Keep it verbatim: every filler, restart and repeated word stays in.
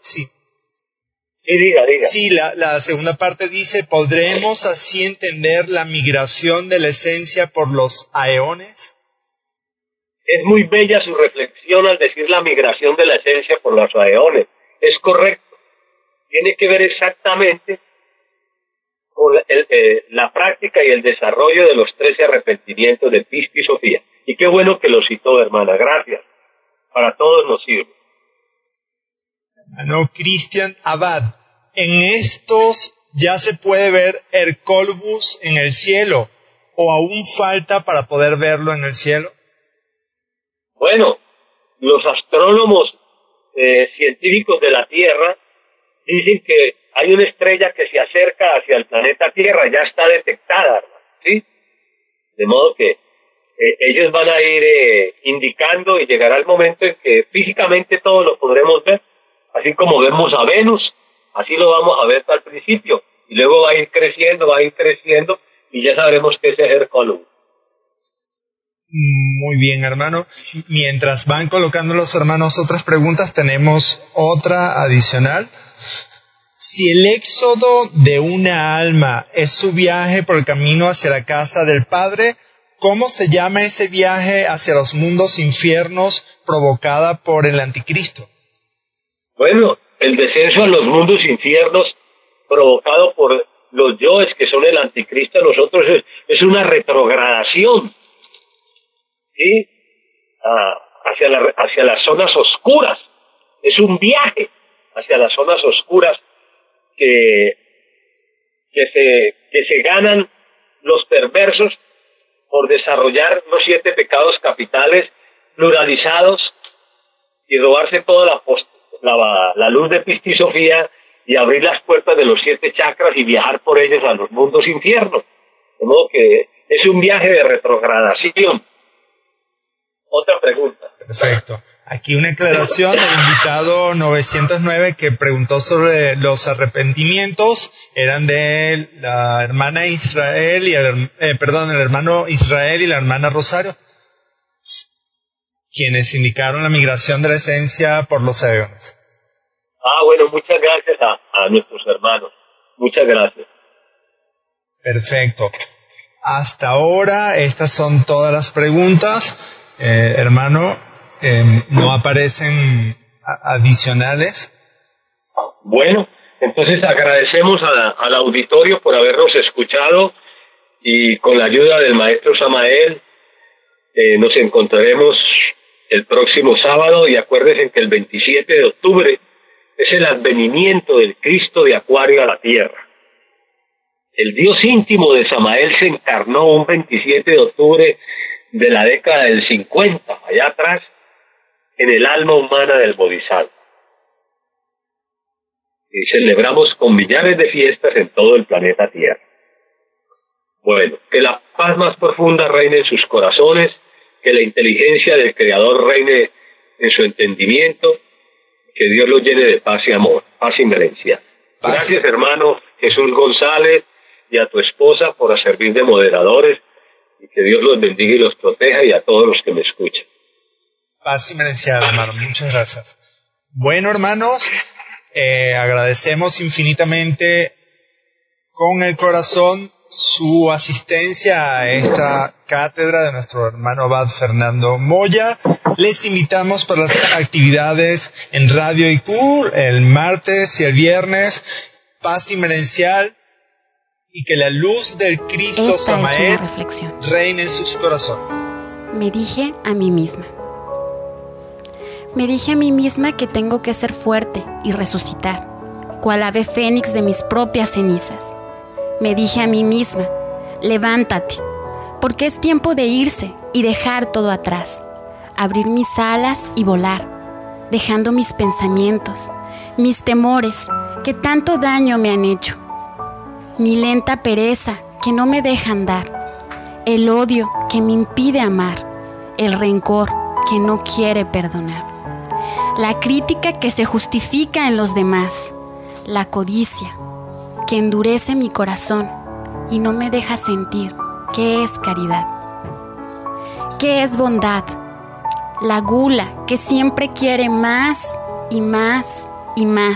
Sí. Sí, diga, diga. Sí, la, la segunda parte dice, ¿podremos así entender la migración de la esencia por los aeones? Es muy bella su reflexión al decir la migración de la esencia por los aeones. Es correcto. Tiene que ver exactamente con el, eh, la práctica y el desarrollo de los trece arrepentimientos de Pista y Sofía. Y qué bueno que lo citó, hermana. Gracias. Para todos nos sirve. Hermano Cristian Abad, ¿en estos ya se puede ver Hercólubus en el cielo o aún falta para poder verlo en el cielo? Bueno, los astrónomos eh, científicos de la Tierra dicen que hay una estrella que se acerca hacia el planeta Tierra, ya está detectada, ¿sí? De modo que eh, ellos van a ir eh, indicando y llegará el momento en que físicamente todos lo podremos ver, así como vemos a Venus, así lo vamos a ver al principio, y luego va a ir creciendo, va a ir creciendo, y ya sabremos que ese es Hercólubus. Muy bien, hermano. Mientras van colocando los hermanos otras preguntas, tenemos otra adicional. Si el éxodo de una alma es su viaje por el camino hacia la casa del Padre, ¿cómo se llama ese viaje hacia los mundos infiernos provocada por el anticristo? Bueno, el descenso a los mundos infiernos provocado por los yoes que son el anticristo, nosotros es, es una retrogradación, ¿sí? Ah, hacia, la, hacia las zonas oscuras. Es un viaje hacia las zonas oscuras que, que, se, que se ganan los perversos por desarrollar los siete pecados capitales pluralizados y robarse toda la, post, la, la luz de Pista y Sofía y abrir las puertas de los siete chakras y viajar por ellos a los mundos infiernos. De modo que es un viaje de retrogradación. Otra pregunta. Perfecto. Aquí una aclaración del invitado novecientos nueve que preguntó sobre los arrepentimientos. Eran de la hermana Israel y el, eh, perdón, el hermano Israel y la hermana Rosario, quienes indicaron la migración de la esencia por los aeones. Ah, bueno, muchas gracias a, a nuestros hermanos. Muchas gracias. Perfecto. Hasta ahora estas son todas las preguntas. Eh, hermano, eh, no aparecen a- adicionales. Bueno, entonces agradecemos a, al auditorio por habernos escuchado y con la ayuda del maestro Samael eh, nos encontraremos el próximo sábado y acuérdense que el veintisiete de octubre es el advenimiento del Cristo de Acuario a la Tierra. El Dios íntimo de Samael se encarnó un veintisiete de octubre de la década del cincuenta, allá atrás, en el alma humana del Bodhisattva. Y celebramos con millares de fiestas en todo el planeta Tierra. Bueno, que la paz más profunda reine en sus corazones, que la inteligencia del Creador reine en su entendimiento, que Dios los llene de paz y amor, paz y merencia. Gracias, hermano Jesús González, y a tu esposa por servir de moderadores, y que Dios los bendiga y los proteja, y a todos los que me escuchan. Paz y merencia, hermano. Muchas gracias. Bueno, hermanos, eh, agradecemos infinitamente con el corazón su asistencia a esta cátedra de nuestro hermano Abad Fernando Moya. Les invitamos para las actividades en Radio I Q el martes y el viernes. Paz y merencial, y que la luz del Cristo Esta Samael es una reflexión. reine en sus corazones. Me dije a mí misma. Me dije a mí misma que tengo que ser fuerte y resucitar, cual ave fénix de mis propias cenizas. Me dije a mí misma, levántate, porque es tiempo de irse y dejar todo atrás, abrir mis alas y volar, dejando mis pensamientos, mis temores que tanto daño me han hecho, mi lenta pereza que no me deja andar, el odio que me impide amar, el rencor que no quiere perdonar, la crítica que se justifica en los demás, la codicia que endurece mi corazón y no me deja sentir qué es caridad, qué es bondad, la gula que siempre quiere más y más y más.